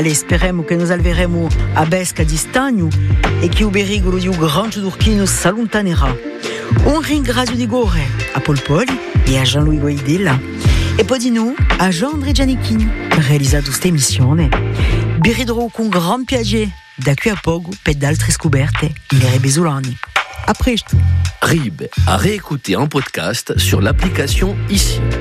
Allez, speriamo che nos alveremo a Besca di Stagno e che il pericolo di un grande d'Urchino s'allontanerà. Un ringrazio di gore a Polpoli e a Jean-Louis Guaidella e poi di noi a Jean-André Giannichini per realizzare questa emissione. Vi ridrò con gran piacere da qui a poco per altre scoperte in Besolani. A presto. RIB à réécouter en podcast sur l'application ICI.